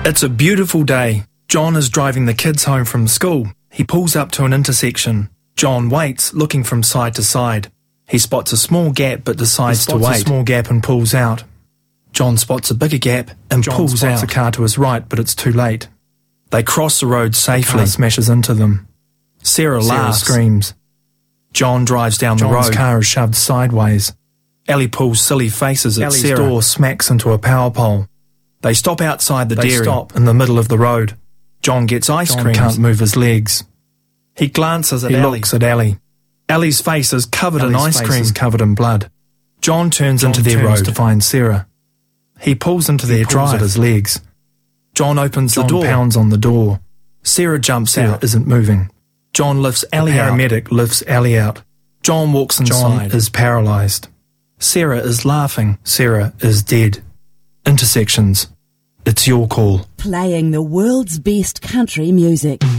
It's a beautiful day. John is driving the kids home from school. He pulls up to an intersection. John waits, looking from side to side. He spots a small gap but decides to wait. A small gap and pulls out. John spots a bigger gap and pulls out. A car to his right, but it's too late. They cross the road safely. The car smashes into them. Sarah laughs, screams. John drives down the road. John's car is shoved sideways. Ellie pulls silly faces at Sarah. Ellie's door smacks into a power pole. They stop outside the dairy. They stop in the middle of the road. John gets ice cream. Can't move his legs. He glances at Ellie. He looks at Ellie. Ellie's face is covered in ice cream. Covered in blood. John turns into their road to find Sarah. He pulls into their drive at his legs. John opens the door. Pounds on the door. Sarah jumps out. Sarah isn't moving. John lifts Ellie out. Paramedic lifts Ellie out. John walks inside. John is paralysed. Sarah is laughing. Sarah is dead. Intersections. It's your call. Playing the world's best country music.